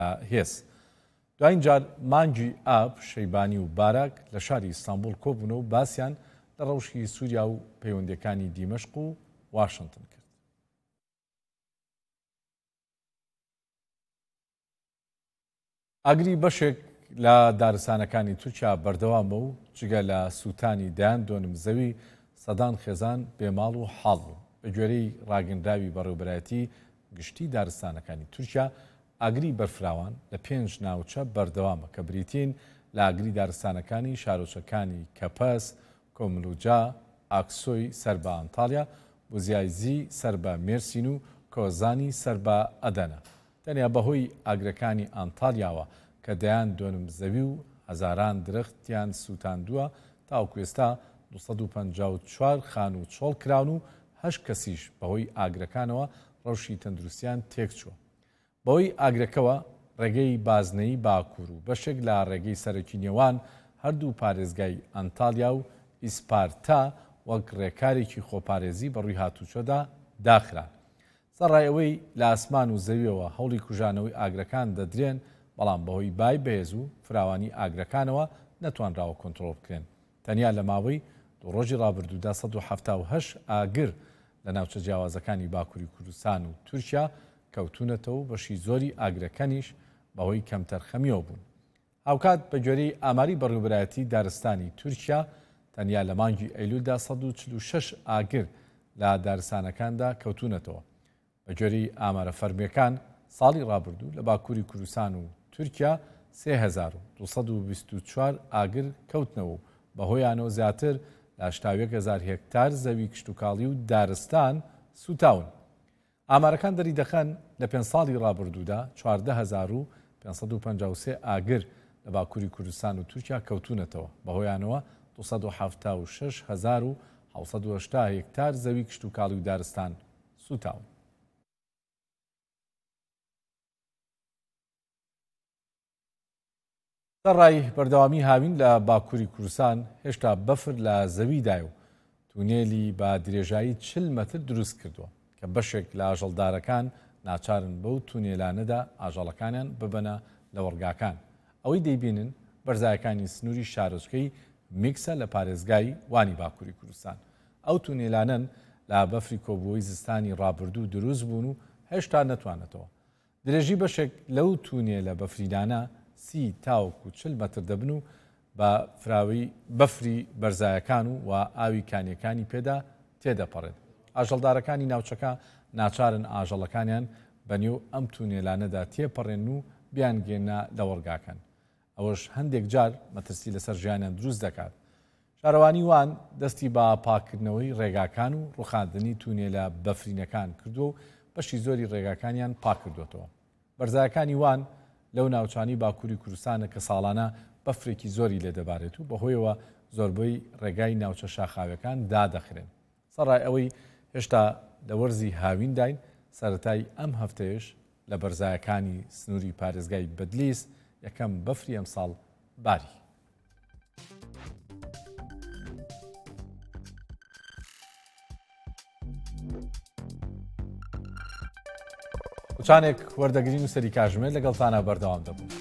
هێز. دوایین جار مانگی ئاب شەیبانی و بارک لە شاری ئیستانبول کۆبوونە و باسییان لە ڕەوشی سووریا و پەیوەندیەکانی دیمەشق و واشنگتن کرد. ئاگری بەشێک لە دارستانەکانی تورکیا بەردەوامە و جگە لە سووتانی دایان دۆنم زەوی سەدان خێزان بێماڵ و حاڵ بوون. بە گوێرەی ڕاگەندراوی بەڕێوەبەرایەتی گشتی دارستانەکانی تورکیا ئاگری بەرفراوان لە 5 ناوچە بەردەوامە کە بریتین لە ئاگری دارستانەکانی شارۆچەکانی کەپەس، کۆملوجا، ئاکسۆی سەر بە ئەنتالیا، بوزایزی سەر بە مێرسین و کۆزانی سەر بە ئەدەنە. تەنیا بەهۆی ئاگرەکانی ئەنتالیاوە کە دەیان دۆنم زەوی و هەزاران درەختیان سووتاندووە تاوەکو ئێستا 254 خان و چۆڵ کراون و 8 کەسیش بەهۆی ئاگرەکانەوە ڕەوشی تەندروستیان تێکچووە. بەهۆی ئاگرەکەوە ڕێگەی بازنەی باکوور و بەشێک لە ڕێگەی سەرەکی نێوان هەردوو پارێزگای ئەنتالیا و ئیسپارتا وەک ڕێکارێکی خۆپارێزی بەڕووی هاتوچۆدا داخران. سەرڕایەوەی لە ئاسمان و زەویەوە هەوڵی کوژانەوەی ئاگرەکان دەدرێن، بەڵام بەهۆی بای بەهێز و فراوانی ئاگرەکانەوە نەتوانراوە کۆنتڕۆڵ بکرێن. تەنیا لە ماوەی دوو ڕۆژی ڕابردوودا 178 ئاگر لە ناوچە جیاوازەکانی باکووری کوردستان و تورکیا کەوتونەتەوە بەشی زۆری ئاگرەکانیش بەهۆی کەمتەرخەمیەوە بوون. هاوکات بە گوێرەی ئاماری بەڕێوەبەرایەتی دارستانی تورکیا تەنیا لە مانگی ئەیلولدا 146 ئاگر لە دارستانەکاندا کەوتونەتەوە. بە گوێرەی ئامارە فەرمیەکان ساڵی ڕابردوو لە باکووری کوردستان و تورکیا 3224 ئاگر کەوتنەوە و بەهۆیانەوە زیاتر لە 80,000 هێکتار زەوی کشتتوکاڵی و دارستان سوتاون. ئامارەکان دەری دەخەن لە 5 ساڵی ڕابردوودا 14553 ئاگر لە باکووری کوردستان و تورکیا کەوتونەتەوە، بەهۆیانەوە 276780 هێکتار زەوی کشتتوکاڵی و دارستان سوتاون. سەرڕای بەردەوامی هاوین لە باکووری کوردستان هێشتا بەفر لە زەویدای و تونێلی بە درێژایی 40 مەتر دروست کردووە کە بەشێک لە ئاژەڵدارەکان ناچارن بەو تونێلانەدا ئاژەڵەکانیان ببەنە لە وەرگاکان. ئەوەی دەیبینن بەرزایەکانی سنووری شارۆچکەی میکسە لە پارێزگای وانی باکووری کوردستان. ئەو تونێلانن لە بەفری کۆبووەی زستانی ڕابردوو دروست بوون و هێشتا نەتوانێتەوە. درێژی بەشێک لەو تونێلە بەفریدانە 30 تاوەکو 40 مەتر دەبن و بە فراوی بەفری بەرزایەکان و ئاوی کانیەکانی پێدا تێدەپەڕێت. ئاژەڵدارەکانی ناوچەکە ناچارن ئاژەڵەکانیان بەنێو ئەم تونێلانەدا تێپەڕێن و بیانگێنە لە وەرگاکەن. ئەوەش هەندێک جار مەترسی لەسەر ژیانیان دروست دەکات. شارەوانی وان دەستی بە پاکردنەوەی ڕێگاکان و ڕوخاندنی تونێلە بەفرینەکان کردو و بەشی زۆری ڕێگاکانیان پاک کردوێتەوە. بەرزایەکانی وان لەو ناوچانی باکووری کوردستانە کە ساڵانە بەفرێکی زۆری لێ دەبارێت و بەهۆیەوە زۆربەی ڕێگای ناوچە شاخاوەکان دادەخرێن. سەرڕای ئەوەی هێشتا لە وەرزی هاوینداین، سەرەتای ئەم هەفتەیەش لە بەرزایەکانی سنووری پارێزگای بەدلیس یەکەم بەفری ئەمساڵ باری. وچانێک وەردەگرین و سەری کاژمێر لەگەڵتانە بەردەوام دەبوو.